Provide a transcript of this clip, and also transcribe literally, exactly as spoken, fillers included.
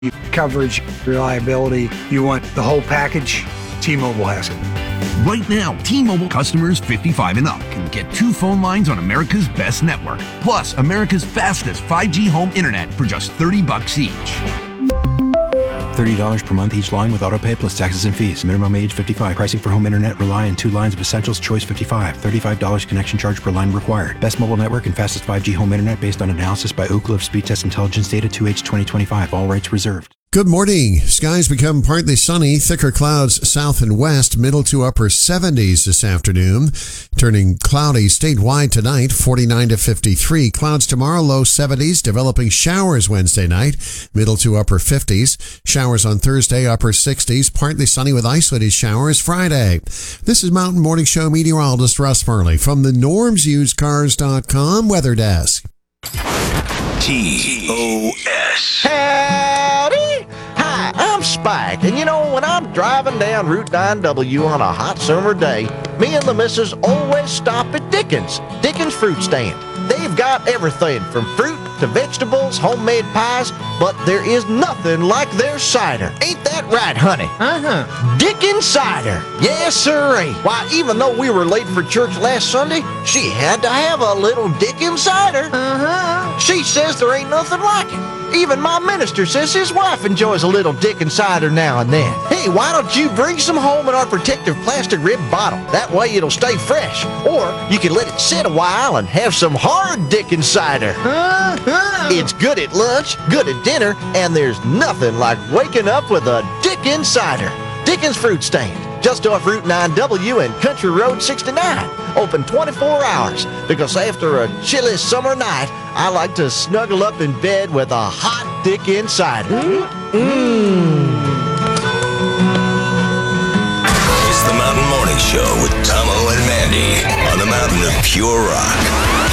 coverage, reliability. You want the whole package? T-Mobile has it. Right now, T-Mobile customers fifty-five and up can get two phone lines on America's best network, plus America's fastest five G home internet for just thirty bucks each. thirty dollars per month each line with autopay plus taxes and fees. Minimum age fifty-five. Pricing for home internet rely on two lines of Essentials. Choice fifty-five. thirty-five dollars connection charge per line required. Best mobile network and fastest five G home internet based on analysis by Ookla of Speed Test Intelligence data two H twenty twenty-five. All rights reserved. Good morning. Skies become partly sunny, thicker clouds south and west, middle to upper seventies this afternoon, turning cloudy statewide tonight, forty-nine to fifty-three. Clouds tomorrow, low seventies, developing showers Wednesday night, middle to upper fifties. Showers on Thursday, upper sixties, partly sunny with isolated showers Friday. This is Mountain Morning Show meteorologist Russ Murley from the norms used cars dot com weather desk. T O S. Howdy! Hi, I'm Spike, and you know, when I'm driving down Route nine W on a hot summer day, me and the missus always stop at Dickens, Dickens Fruit Stand. They've got everything from fruit to vegetables, homemade pies, but there is nothing like their cider. Ain't that right, honey? Uh-huh. Dickens Cider. Yes, sirree. Why, even though we were late for church last Sunday, she had to have a little Dickens Cider. Uh-huh. She says there ain't nothing like it. Even my minister says his wife enjoys a little Dickens Cider now and then. Hey, why don't you bring some home in our protective plastic rib bottle? That way it'll stay fresh. Or you can let it sit a while and have some hard Dickens Cider. Uh-huh. It's good at lunch, good at dinner, and there's nothing like waking up with a Dickens Cider. Dickens Fruit Stand, just off Route nine W and Country Road sixty-nine. Open twenty-four hours, because after a chilly summer night, I like to snuggle up in bed with a hot Dickens Cider. Mmm. It's the Mountain Morning Show with Tomo and Mandy on the Mountain of Pure Rock.